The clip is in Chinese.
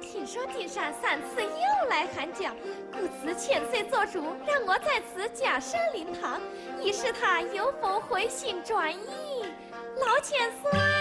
听说金山3次又来喊讲，故此千岁做主，让我在此假设灵堂，以示他有否回心转意。老千岁。